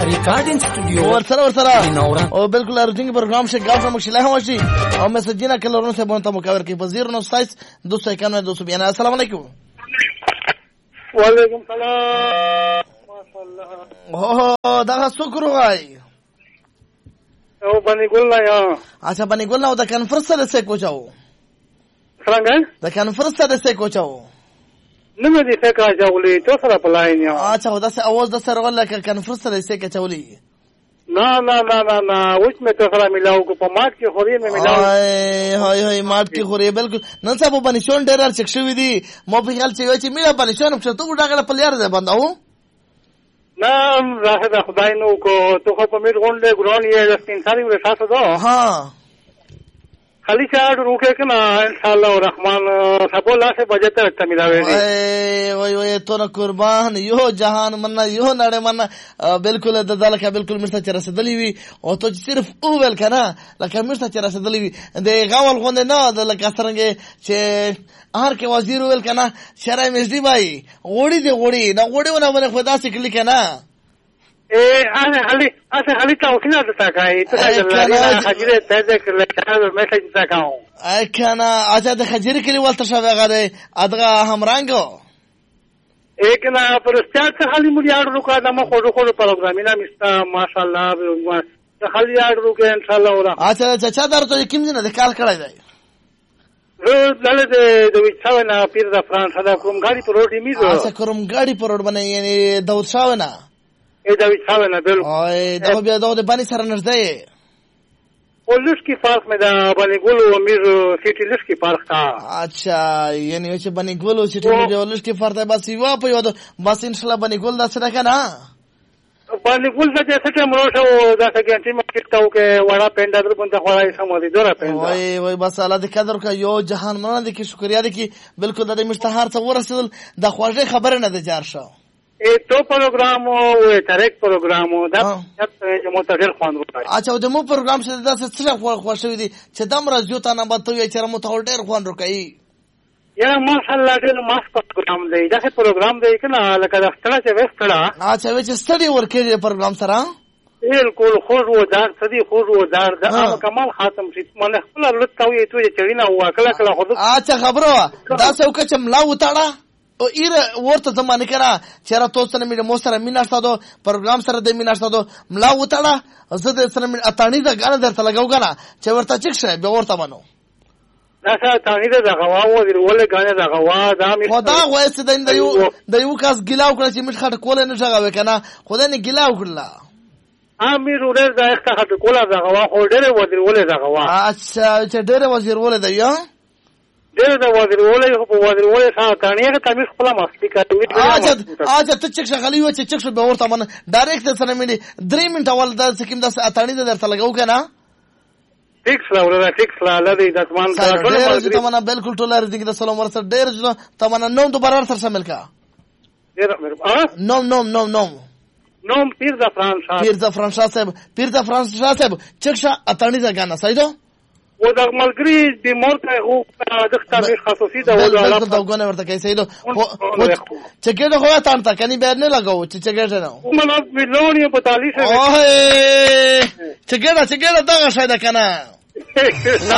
recording studio ورسره او بالکل ارجنګ پروګرام شي ګاف مو شله هم شي او مسجونه کلرونو سه بونته مکور کې په 09 291 292 السلام علیکم وعلیکم السلام ماشاءالله اوه دا شکر وای او باندې ګل نه یا اچھا باندې ګل نه د کنفرنس سره څه کوچاو څنګه د کنفرنس سره څه کوچاو نو مې دې څه کاجولې تو سره پلاین یا اچھا دا څه اواز د سره ولا کنفرنس سره څه کوچولې نه اوس مې تو سره ملاو کو په مات کې خوري مې ملاو هاي مات کې خوري بالکل نن صاحب باندې شون ډېر چک شوې دي مو په خیال چې میرا باندې شون څه تو ډاګه په لار ده بنداو نه راځه خدای نو کو تو خو په میر غونډه ګرون یې د انساني ورساسه ده ها خالی چاډ روکه کنه ان شاء الله الرحمن سبو لا سے بجت ته ملاوي وای تو نه قربان یو جهان مننه یو نړۍ مننه بالکل د ذلک بالکل مرسته چر رسیدلی وي او ته صرف او ول کنه لکه مرسته چر رسیدلی وي د غاول غونډه نه د لکه څنګه چې هر کې وزیر ول کنه شرای مزدی بای غوړي دی غوړي نه غوړي ونه خدا سي کلی کنه اته خالی توقینا دتا کای ته الله حجره ته ذکر لکه میسج تا کاو کنه اته د حجره کلی ولته شوه غره ادغه همرنګو ایک نه پرستار څه خالی مړي اړ روکا دمه خو پروګرام نه مستا ماشاءالله ته خالی اړ روکه ان شاء الله ورا اته چا درته کوم نه د کال کړای دی دله د وچاو نه پیر د فرانس دا کوم غاړي پر روډ میزو اته کوم غاړي پر روډ باندې یعنی د وچاو نه دا وچاو نه بل اوه دا بیا د باندې سره نږدې ولش کی فرق مې دا باندې ګولو میزو سیټی لش کی فرق تا اچھا یعنی چې باندې ګولو سیټی مې ولش کی فرق بس یو په یو بس ان شاء الله باندې ګول دا څه کنه باندې ګول دا څه ته مروشو دا څنګه چې مکه تاو کې وړا پنده در باندې خوړای سمو دي دورا پنده وای بس الله دې قدر کا یو جهان مننه دې کې شکریا دې کې بالکل د مشتهر څو ورسېدل د خوږه خبره نه ده جار شو تو پروګرام او تاریخ پروګرام دا چې مو ته ډېر خوند وکړ اچھا د مو پروګرام څه دا څه خوښوي دي چې دم راز یو تا نه به ته چې مو ته ډېر خوند وکړي یا ماشاءالله ډېر ماس پروګرام دی دا پروګرام دی کنه لکه دا ستړه چې وستړه اچھا چې ستړي ورکړي پروګرام سره بالکل خور و دار سدي خور و دار دا کمال خاتم شي مله خپل لټاوي ته چې چوينه هوا کله خود اچھا خبره دا څه وکړه چې ملا وتاړه او ایر ورته زمانه کرا چیرې توسنه مې مو سره مینا ساتو پروګرام سره د مینا ساتو ملا وتاړه زه د سره مې اتانی دا غاڼه درته لګاو غاڼه چې ورته چک شه به ورته منو دا اتانی دا غوا و دی ولې غاڼه دا غوا دا مې خدا وایس د یو کاس ګلاو کړ چې مې خټ کول نه ځغاوي کنه خدای نه ګلاو کړلا امیر ورته دا خټ کول دا غوا خو ډېر و دی ولې دا غوا اچھا چې ډېر وزیر ولې دی یا ډېر دا وزیر ولې سره تانیه ته مې خپل مستي کوي اچھا ته چک شغلی و چې چک شو به ورته من ډایرکټ سره مې 3 منټه ول دا سکیم د اتانی درته لګاو کنه فکس لا لدی د مان دا ټول تمنا بالکل ټولر دي د سلام ورسره ډېر تمنا نوم دوباره سره شامل کا ډېر نوم پیر د فرانس صاحب چکشا اتانی دا غانا سایدو و دا ملګری د مورته او د خطرې خاصوسی دا و دا غونه ورته کوي سیدو چګه خو ته انت کني بیان نه لګاو چې چګه نه مله مليون په 45 اوه چګه دا شاید کنه